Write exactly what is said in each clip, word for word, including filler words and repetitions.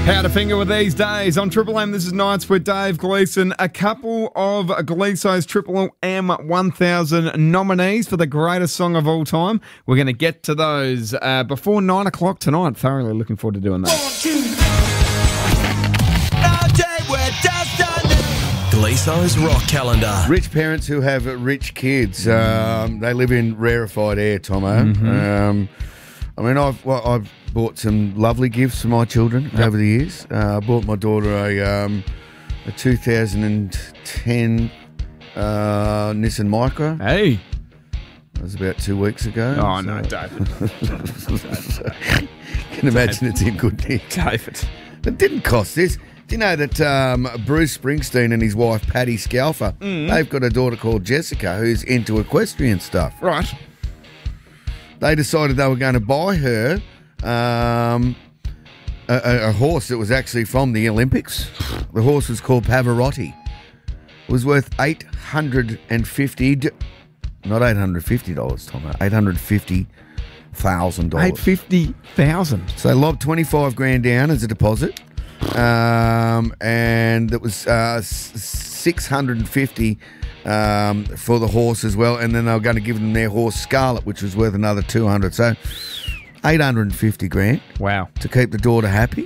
How to finger with these days on Triple M. This is Nights with Dave Gleeson. A couple of Gleeso's Triple M one thousand nominees for the greatest song of all time. We're going to get to those uh, before nine o'clock tonight. Thoroughly looking forward to doing that. Gleeso's Rock Calendar. Rich parents who have rich kids, um, they live in rarefied air, Tomo. Mm-hmm. Um, I mean, I've well, I've bought some lovely gifts for my children Yep. over the years. Uh, I bought my daughter a um, a two thousand ten uh, Nissan Micra. Hey. That was about two weeks ago. Oh, so- no, David. can imagine it's in good nick. David. It didn't cost this. Do you know that um, Bruce Springsteen and his wife Patty Scalfa, Mm. they've got a daughter called Jessica who's into equestrian stuff. Right. They decided they were going to buy her um, a, a, a horse that was actually from the Olympics. The horse was called Pavarotti. It was worth eight hundred fifty dollars, not eight hundred fifty dollars, Tom, eight hundred fifty thousand dollars. eight hundred fifty thousand dollars. So they lobbed twenty-five grand down as a deposit, um, and it was uh, s- six hundred fifty um, for the horse as well. And then they were going to give them their horse Scarlet, which was worth another two hundred. So eight hundred fifty grand Wow. to keep the daughter happy.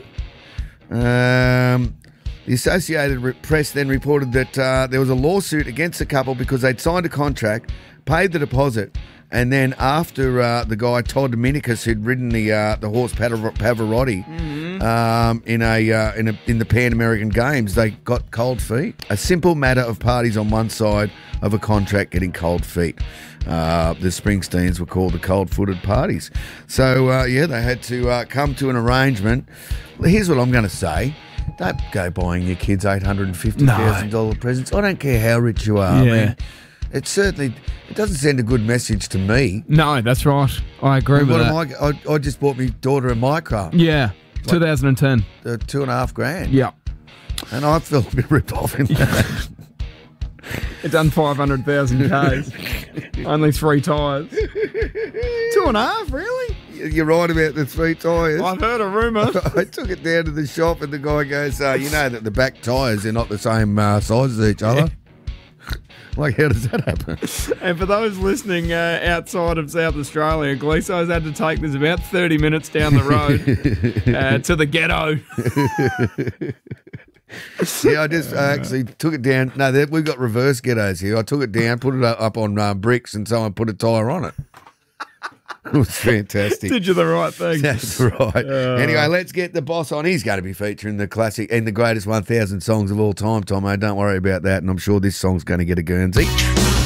Um, the Associated Re- Press then reported that uh, there was a lawsuit against the couple because they'd signed a contract, paid the deposit, and then after uh, the guy Todd Dominicus, who'd ridden the uh, the horse Pav- Pavarotti um, in a uh, in a in the Pan American Games, they got cold feet. A simple matter of parties on one side of a contract getting cold feet. Uh, the Springsteens were called the cold-footed parties. So uh, yeah, they had to uh, come to an arrangement. Here's what I'm going to say. Don't go buying your kids eight hundred fifty thousand dollars presents. I don't care how rich you are. Yeah. I mean, it certainly it doesn't send a good message to me. No, that's right. I agree with What that. am I, I? I just bought my daughter a Micra, Yeah. two thousand ten. uh, two and a half grand. Yeah. And I feel a bit ripped off in that. It done five hundred thousand Ks. Only three tyres. Two and a half, really? You're right about the three tyres. I've heard a rumour. I took it down to the shop and the guy goes, uh, you know that the back tyres are not the same uh, size as each other. Like, how does that happen? And for those listening uh, outside of South Australia, Gleeso's had to take this about thirty minutes down the road uh, to the ghetto. Yeah, I just I actually took it down. No, that- we've got reverse ghettos here. I took it down, put it up on uh, bricks, and someone put a tyre on it. It was fantastic. Did you the right thing? That's right. Anyway, let's get the boss on. He's going to be featuring the classic and the greatest one thousand songs of all time, Tomo. Don't worry about that. And I'm sure this song's going to get a Guernsey.